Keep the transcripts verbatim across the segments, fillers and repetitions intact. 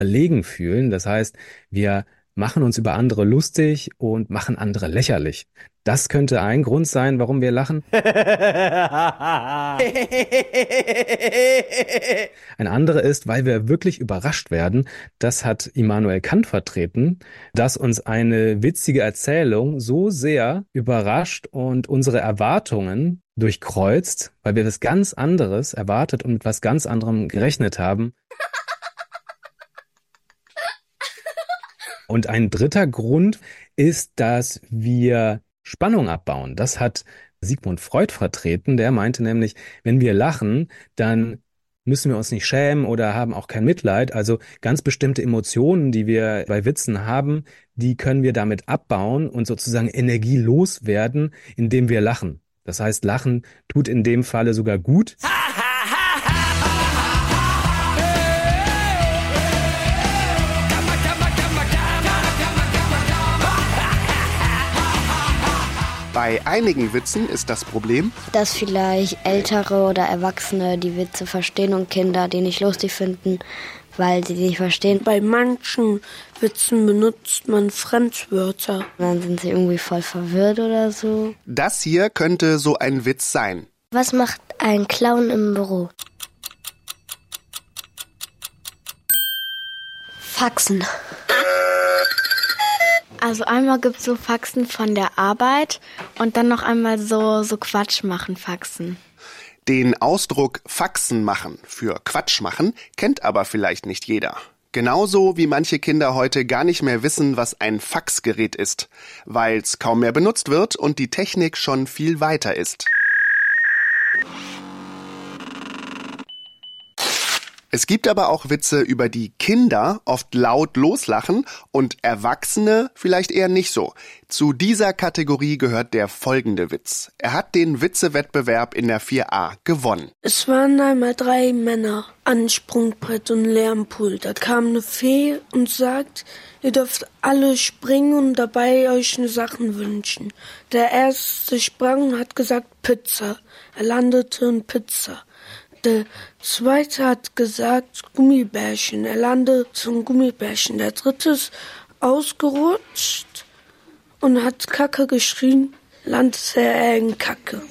überlegen fühlen. Das heißt, wir machen uns über andere lustig und machen andere lächerlich. Das könnte ein Grund sein, warum wir lachen. Ein anderer ist, weil wir wirklich überrascht werden. Das hat Immanuel Kant vertreten, dass uns eine witzige Erzählung so sehr überrascht und unsere Erwartungen durchkreuzt, weil wir was ganz anderes erwartet und mit was ganz anderem gerechnet haben. Und ein dritter Grund ist, dass wir Spannung abbauen. Das hat Sigmund Freud vertreten. Der meinte nämlich, wenn wir lachen, dann müssen wir uns nicht schämen oder haben auch kein Mitleid. Also ganz bestimmte Emotionen, die wir bei Witzen haben, die können wir damit abbauen und sozusagen Energie loswerden, indem wir lachen. Das heißt, Lachen tut in dem Falle sogar gut. Bei einigen Witzen ist das Problem, dass vielleicht Ältere oder Erwachsene die Witze verstehen und Kinder die nicht lustig finden, weil sie die nicht verstehen. Bei manchen Witzen benutzt man Fremdwörter. Dann sind sie irgendwie voll verwirrt oder so. Das hier könnte so ein Witz sein. Was macht ein Clown im Büro? Faxen. Also einmal gibt's so Faxen von der Arbeit und dann noch einmal so, so Quatsch machen Faxen. Den Ausdruck Faxen machen für Quatsch machen kennt aber vielleicht nicht jeder. Genauso wie manche Kinder heute gar nicht mehr wissen, was ein Faxgerät ist, weil's kaum mehr benutzt wird und die Technik schon viel weiter ist. Es gibt aber auch Witze, über die Kinder oft laut loslachen und Erwachsene vielleicht eher nicht so. Zu dieser Kategorie gehört der folgende Witz. Er hat den Witzewettbewerb in der vier a gewonnen. Es waren einmal drei Männer an Sprungbrett und Lärmpool. Da kam eine Fee und sagt, ihr dürft alle springen und dabei euch eine Sachen wünschen. Der erste sprang und hat gesagt Pizza. Er landete in Pizza. Der zweite hat gesagt Gummibärchen. Er landete zum Gummibärchen. Der dritte ist ausgerutscht und hat Kacke geschrien, landete er in Kacke.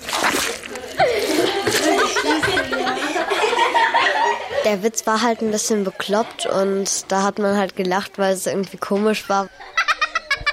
Der Witz war halt ein bisschen bekloppt und da hat man halt gelacht, weil es irgendwie komisch war.